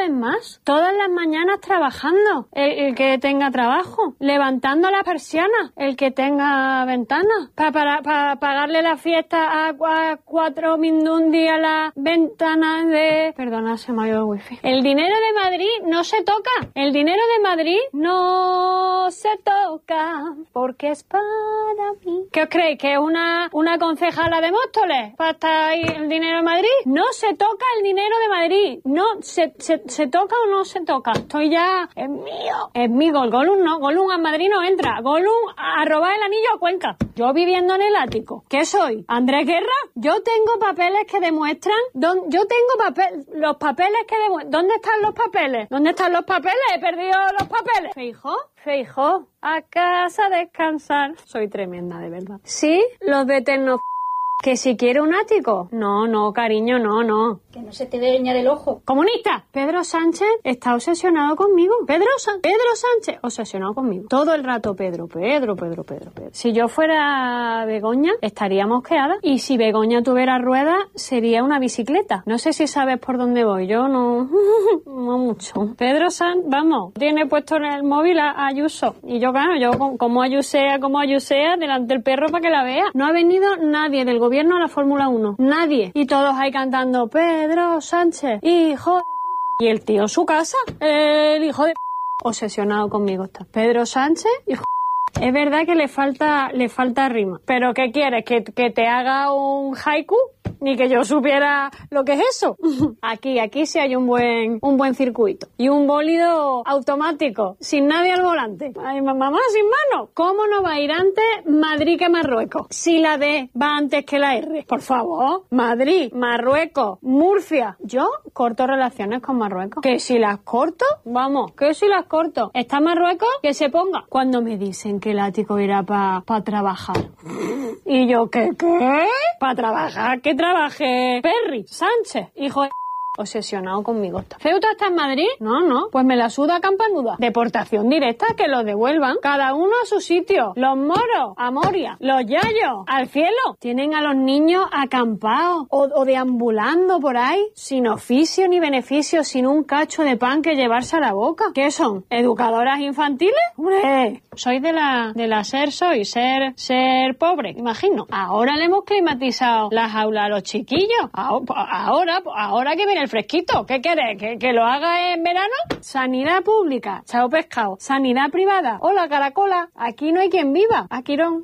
vez más. Todas las mañanas trabajando, el que tenga trabajo. Levantando las persianas, el que tenga ventanas. Para pagarle la fiesta a 4 mindundi a las ventanas de... Perdona, se me ha ido el wifi. El dinero de Madrid no se toca. El dinero de Madrid no se toca porque es para mí. ¿Qué os creéis? ¿Que es una concejala de Móstoles para estar ahí el dinero de Madrid? No se toca el dinero de Madrid. No, ¿se toca o no se toca? Estoy ya... Es mío. Es mío. El Gollum no. Gollum a Madrid no entra. Gollum a robar el anillo a Cuenca. Yo viviendo en el ático. ¿Qué soy? ¿Andrés Guerra? Yo tengo papeles que demuestran... Los papeles que demuestran... ¿Dónde están los papeles? ¿Dónde están los papeles? He perdido los papeles. Feijóo. A casa a descansar. Soy tremenda, de verdad. Sí, los de eternos... ¿Que si quiere un ático? No, cariño, no. Que no se te dé leña del ojo. ¡Comunista! Pedro Sánchez está obsesionado conmigo. Pedro Sánchez, obsesionado conmigo. Todo el rato Pedro. Si yo fuera Begoña, estaría mosqueada. Y si Begoña tuviera ruedas, sería una bicicleta. No sé si sabes por dónde voy. Yo no mucho. Pedro Sánchez, vamos, tiene puesto en el móvil a Ayuso. Y yo, claro, como Ayusea, delante del perro para que la vea. No ha venido nadie del gobierno a la Fórmula 1. Nadie. Y todos ahí cantando Pedro Sánchez, hijo de... Y el tío su casa, el hijo de... Obsesionado conmigo está. Pedro Sánchez, hijo de... Es verdad que le falta rima. Pero ¿qué quieres? ¿Que te haga un haiku? Ni que yo supiera lo que es eso. Aquí sí hay un buen circuito. Y un bólido automático, sin nadie al volante. Ay, mamá, sin mano. ¿Cómo no va a ir antes Madrid que Marruecos? Si la D va antes que la R. Por favor. Madrid, Marruecos, Murcia. Yo corto relaciones con Marruecos. Que si las corto, vamos, que si las corto. ¿Está Marruecos? Que se ponga. Cuando me dicen que el ático irá para trabajar. Y yo, ¿qué? ¿Para trabajar? ¿Qué trabaje Perry Sánchez, hijo de... Obsesionado conmigo está. ¿Ceuta está en Madrid? No. Pues me la suda campanuda. Deportación directa, que los devuelvan. Cada uno a su sitio. Los moros a Moria. Los yayos al cielo. Tienen a los niños acampados o deambulando por ahí, sin oficio ni beneficio, sin un cacho de pan que llevarse a la boca. ¿Qué son? ¿Educadoras infantiles? ¡Hombre! Soy de la ser pobre, imagino. Ahora le hemos climatizado las aulas a los chiquillos. Ahora que viene el fresquito. ¿Qué querés? ¿Que lo haga en verano? Sanidad pública. Chao pescado. Sanidad privada. Hola caracola. Aquí no hay quien viva. Aquirón.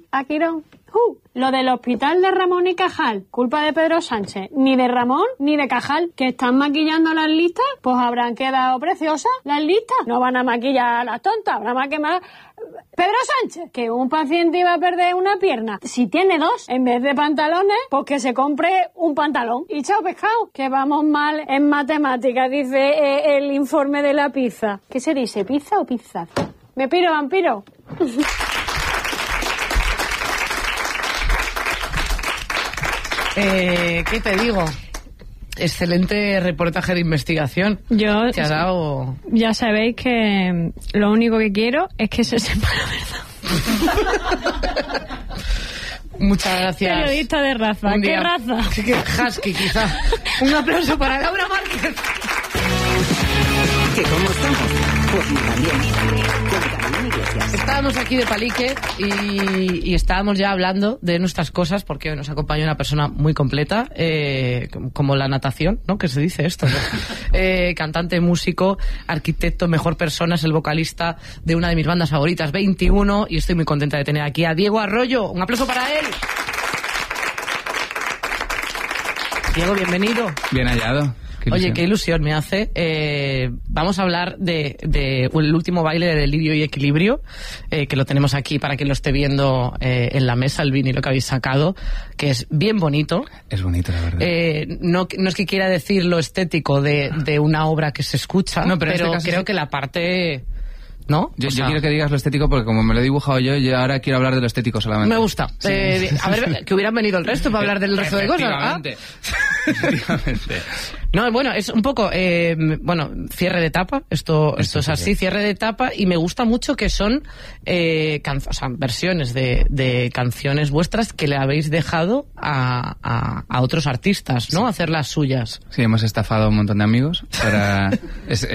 Lo del hospital de Ramón y Cajal, culpa de Pedro Sánchez. Ni de Ramón ni de Cajal, que están maquillando las listas, pues habrán quedado preciosas las listas. No van a maquillar a las tontas, habrá más que más... Pedro Sánchez, que un paciente iba a perder una pierna, si tiene 2, en vez de pantalones, pues que se compre un pantalón. Y chao pescado, que vamos mal en matemáticas, dice el informe de la pizza. ¿Qué se dice, pizza o pizza? Me piro, vampiro. ¿Qué te digo? Excelente reportaje de investigación. Yo te ha dado... Ya sabéis que lo único que quiero es que se sepa la verdad. Muchas gracias. Periodista de raza. ¿Qué raza? Husky, quizá. Un aplauso para Laura Márquez. ¿Que cómo estamos? Pues también. Estábamos aquí de palique y estábamos ya hablando de nuestras cosas porque hoy nos acompaña una persona muy completa, como la natación, ¿no? Que se dice esto, ¿no? Cantante, músico, arquitecto, mejor persona, es el vocalista de una de mis bandas favoritas, 21, y estoy muy contenta de tener aquí a Diego Arroyo. Un aplauso para él. Diego, bienvenido. Bien hallado. Oye, qué ilusión me hace. Vamos a hablar de el último baile de Delirio y Equilibrio, que lo tenemos aquí para quien lo esté viendo en la mesa, el vinilo que habéis sacado, que es bien bonito. Es bonito, la verdad. No es que quiera decir lo estético de una obra que se escucha, no, pero en este caso creo que la parte... ¿No? Yo quiero que digas lo estético porque como me lo he dibujado yo ahora quiero hablar de lo estético solamente. Me gusta. Sí. A ver, que hubieran venido el resto para hablar del resto de cosas. Efectivamente. No, bueno, es un poco, cierre de etapa. Esto es así, cierre de etapa, y me gusta mucho que son versiones de canciones vuestras que le habéis dejado a otros artistas, ¿no? Sí. Hacer las suyas. Sí, hemos estafado a un montón de amigos para...